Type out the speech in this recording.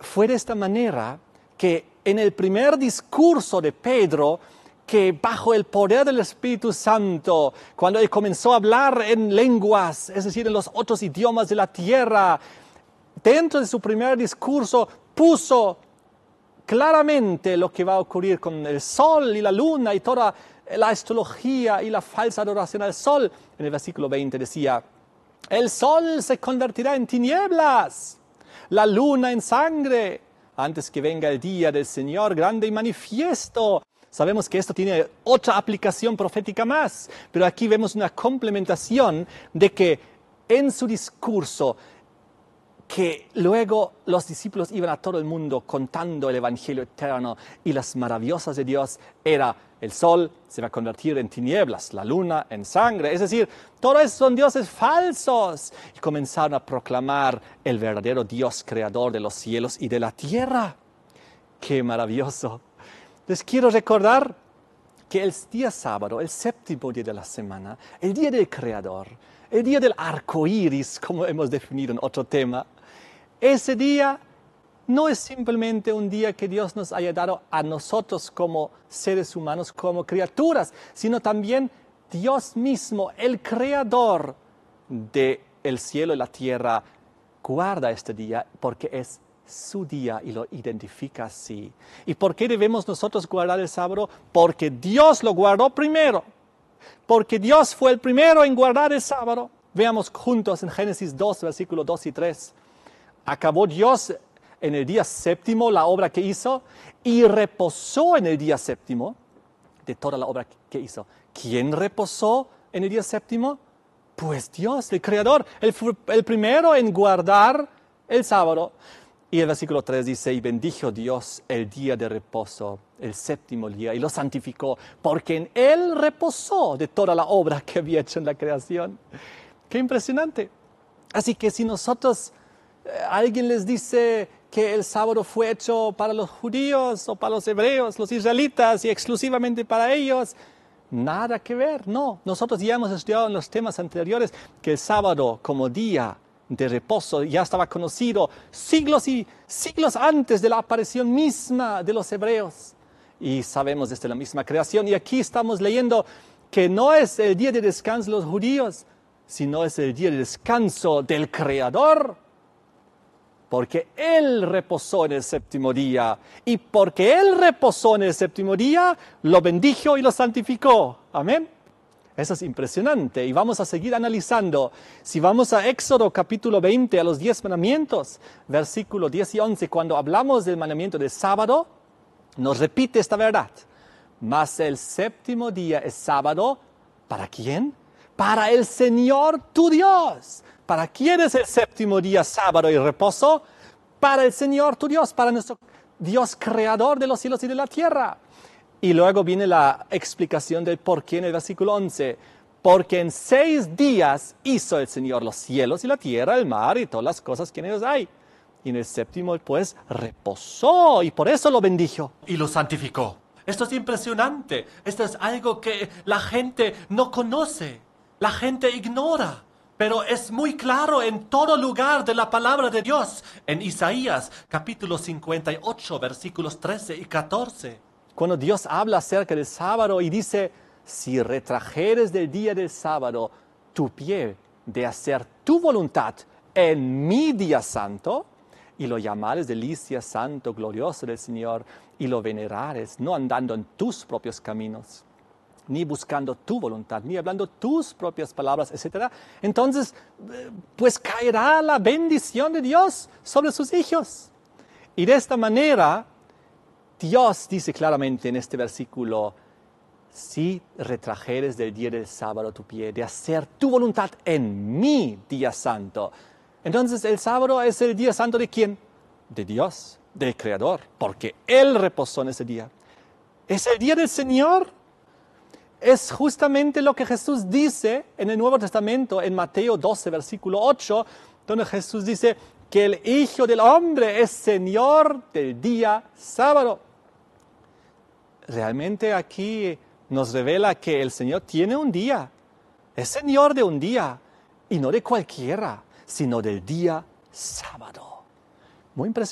fue de esta manera que en el primer discurso de Pedro, que bajo el poder del Espíritu Santo, cuando él comenzó a hablar en lenguas, es decir, en los otros idiomas de la tierra, dentro de su primer discurso puso claramente lo que va a ocurrir con el sol y la luna y toda la astrología y la falsa adoración al sol. En el versículo 20 decía, el sol se convertirá en tinieblas, la luna en sangre, antes que venga el día del Señor grande y manifiesto. Sabemos que esto tiene otra aplicación profética más, pero aquí vemos una complementación de que en su discurso, que luego los discípulos iban a todo el mundo contando el Evangelio eterno y las maravillosas de Dios, era el sol se va a convertir en tinieblas, la luna en sangre. Es decir, todos esos son dioses falsos. Y comenzaron a proclamar el verdadero Dios creador de los cielos y de la tierra. ¡Qué maravilloso! Les quiero recordar que el día sábado, el séptimo día de la semana, el día del Creador, el día del arco iris, como hemos definido en otro tema, ese día no es simplemente un día que Dios nos haya dado a nosotros como seres humanos, como criaturas, sino también Dios mismo, el Creador del cielo y la tierra, guarda este día porque es su día y lo identifica así. ¿Y por qué debemos nosotros guardar el sábado? Porque Dios lo guardó primero. Porque Dios fue el primero en guardar el sábado. Veamos juntos en Génesis 2, versículos 2 y 3. Acabó Dios en el día séptimo la obra que hizo y reposó en el día séptimo de toda la obra que hizo. ¿Quién reposó en el día séptimo? Pues Dios, el Creador. Él fue el primero en guardar el sábado. Y el versículo 3 dice, y bendijo Dios el día de reposo, el séptimo día, y lo santificó, porque en él reposó de toda la obra que había hecho en la creación. ¡Qué impresionante! Así que si nosotros, alguien les dice que el sábado fue hecho para los judíos o para los hebreos, los israelitas, y exclusivamente para ellos, nada que ver, no. Nosotros ya hemos estudiado en los temas anteriores que el sábado como día de reposo ya estaba conocido siglos y siglos antes de la aparición misma de los hebreos. Y sabemos desde la misma creación. Y aquí estamos leyendo que no es el día de descanso de los judíos, sino es el día de descanso del Creador. Porque Él reposó en el séptimo día. Y porque Él reposó en el séptimo día, lo bendijo y lo santificó. Amén. Eso es impresionante y vamos a seguir analizando. Si vamos a Éxodo capítulo 20, a los 10 mandamientos, versículos 10 y 11, cuando hablamos del mandamiento del sábado, nos repite esta verdad. Mas el séptimo día es sábado, ¿para quién? Para el Señor tu Dios. ¿Para quién es el séptimo día sábado y reposo? Para el Señor tu Dios, para nuestro Dios creador de los cielos y de la tierra. Y luego viene la explicación del por qué en el versículo 11. Porque en 6 días hizo el Señor los cielos y la tierra, el mar y todas las cosas que en ellos hay. Y en el séptimo, pues, reposó y por eso lo bendijo. Y lo santificó. Esto es impresionante. Esto es algo que la gente no conoce. La gente ignora. Pero es muy claro en todo lugar de la palabra de Dios. En Isaías, capítulo 58, versículos 13 y 14. Cuando Dios habla acerca del sábado y dice, si retrajeres del día del sábado tu pie de hacer tu voluntad en mi día santo, y lo llamares delicia santo, glorioso del Señor, y lo venerares, no andando en tus propios caminos, ni buscando tu voluntad, ni hablando tus propias palabras, etc. Entonces, pues caerá la bendición de Dios sobre sus hijos. Y de esta manera, Dios dice claramente en este versículo, si retrajeres del día del sábado tu pie, de hacer tu voluntad en mi día santo. Entonces, el sábado es el día santo ¿de quién? De Dios, del Creador, porque Él reposó en ese día. Es el día del Señor. Es justamente lo que Jesús dice en el Nuevo Testamento, en Mateo 12, versículo 8, donde Jesús dice que el Hijo del Hombre es Señor del día sábado. Realmente aquí nos revela que el Señor tiene un día, es Señor de un día, y no de cualquiera, sino del día sábado. Muy impresionante.